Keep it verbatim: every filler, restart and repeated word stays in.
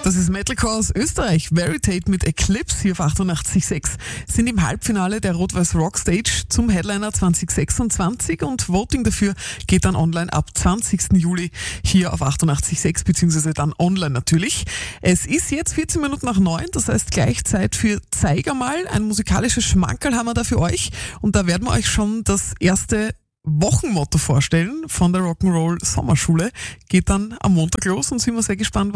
Das ist Metalcore aus Österreich. Veritate mit Eclipse hier auf achtundachtzig Komma sechs sind im Halbfinale der Rot-Weiß Rock Stage zum Headliner zwanzig sechsundzwanzig und Voting dafür geht dann online ab zwanzigsten Juli hier auf achtundachtzig Komma sechs beziehungsweise dann online natürlich. Es ist jetzt vierzehn Minuten nach neun, das heißt gleich Zeit für Zeiger mal. Ein musikalisches Schmankerl haben wir da für euch und da werden wir euch schon das erste Wochenmotto vorstellen von der Rock'n'Roll Sommerschule. Geht dann am Montag los und sind wir sehr gespannt, was